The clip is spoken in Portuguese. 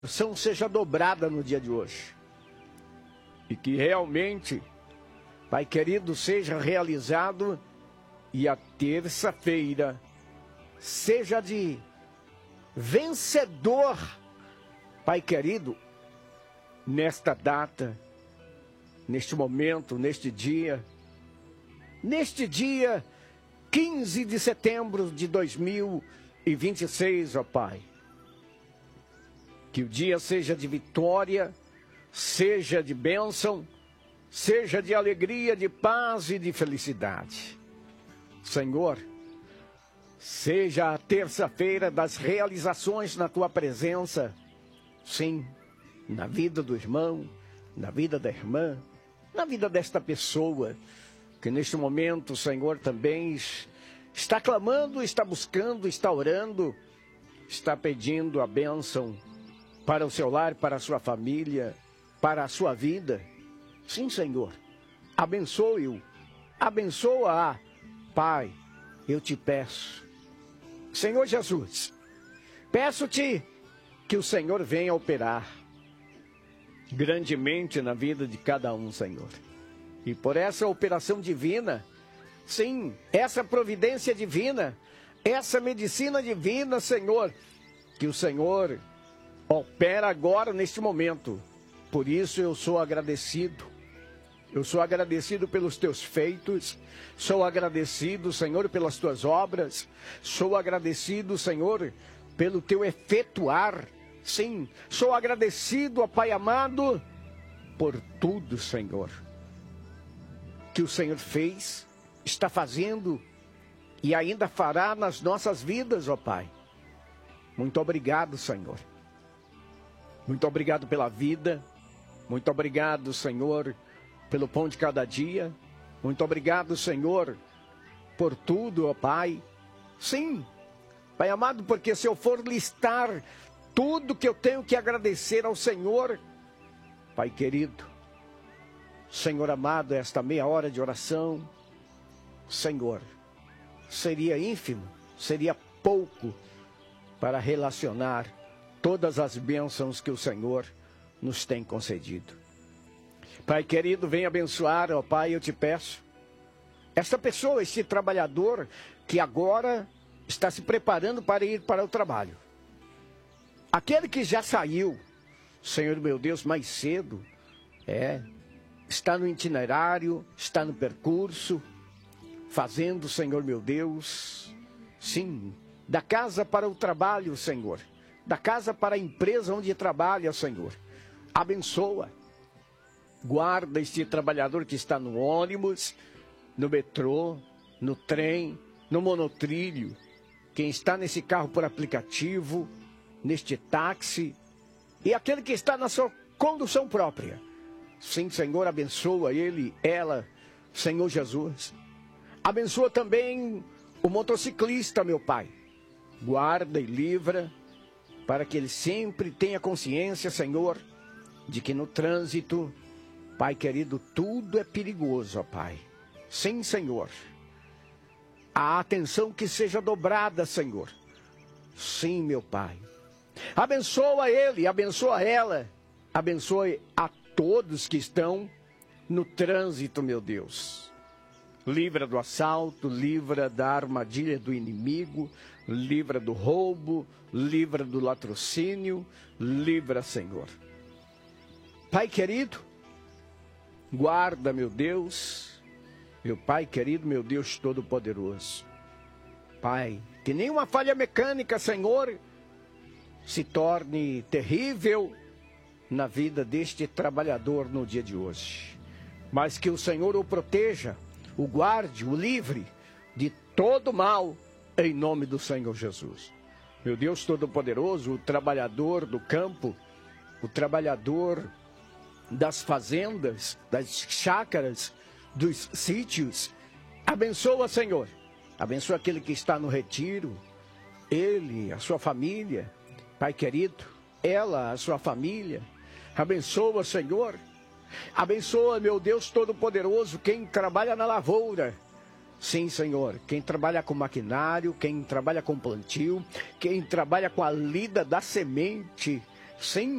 porção seja dobrada no dia de hoje. E que realmente, Pai querido, seja realizado e a terça-feira seja de vencedor, Pai querido, nesta data, neste momento, neste dia 15 de setembro de 2026, ó Pai. Que o dia seja de vitória, seja de bênção, seja de alegria, de paz e de felicidade. Senhor, seja a terça-feira das realizações na Tua presença, sim, na vida do irmão, na vida da irmã, na vida desta pessoa, que neste momento, Senhor, também está clamando, está buscando, está orando, está pedindo a bênção para o seu lar, para a sua família, para a sua vida. Sim, Senhor, abençoe-o, abençoa-a. Pai, eu te peço, Senhor Jesus, peço-te que o Senhor venha operar grandemente na vida de cada um, Senhor. E por essa operação divina, sim, essa providência divina, essa medicina divina, Senhor, que o Senhor opera agora neste momento. Por isso eu sou agradecido. Eu sou agradecido pelos teus feitos. Sou agradecido, Senhor, pelas tuas obras. Sou agradecido, Senhor, pelo teu efetuar. Sim, sou agradecido, ó Pai amado, por tudo, Senhor, que o Senhor fez, está fazendo e ainda fará nas nossas vidas, ó Pai. Muito obrigado, Senhor. Muito obrigado pela vida. Muito obrigado, Senhor, pelo pão de cada dia. Muito obrigado, Senhor, por tudo, ó Pai. Sim, Pai amado, porque se eu for listar tudo que eu tenho que agradecer ao Senhor, Pai querido, Senhor amado, esta meia hora de oração, Senhor, seria ínfimo, seria pouco para relacionar todas as bênçãos que o Senhor nos tem concedido. Pai querido, vem abençoar, ó Pai, eu te peço, esta pessoa, este trabalhador que agora está se preparando para ir para o trabalho. Aquele que já saiu, Senhor meu Deus, mais cedo, está no itinerário, está no percurso, fazendo, Senhor meu Deus, sim, da casa para o trabalho, Senhor, da casa para a empresa onde trabalha, Senhor. Abençoa, guarda este trabalhador que está no ônibus, no metrô, no trem, no monotrilho, quem está nesse carro por aplicativo, neste táxi, e aquele que está na sua condução própria. Sim, Senhor, abençoa ele, ela, Senhor Jesus. Abençoa também o motociclista, meu Pai. Guarda e livra, para que ele sempre tenha consciência, Senhor, de que no trânsito, Pai querido, tudo é perigoso, ó Pai. Sim, Senhor. A atenção que seja dobrada, Senhor. Sim, meu Pai. Abençoa ele, abençoa ela, abençoe a todos que estão no trânsito, meu Deus. Livra do assalto, livra da armadilha do inimigo, livra do roubo, livra do latrocínio, livra, Senhor. Pai querido, guarda, meu Deus, meu Pai querido, meu Deus todo-poderoso. Pai, que nenhuma falha mecânica, Senhor, se torne terrível na vida deste trabalhador no dia de hoje. Mas que o Senhor o proteja, o guarde, o livre de todo mal, em nome do Senhor Jesus. Meu Deus Todo-Poderoso, o trabalhador do campo, o trabalhador das fazendas, das chácaras, dos sítios, abençoa, Senhor. Abençoa aquele que está no retiro, ele, a sua família, Pai querido, ela, a sua família. Abençoa, Senhor. Abençoa, meu Deus Todo-Poderoso, quem trabalha na lavoura. Sim, Senhor, quem trabalha com maquinário, quem trabalha com plantio, quem trabalha com a lida da semente. Sim,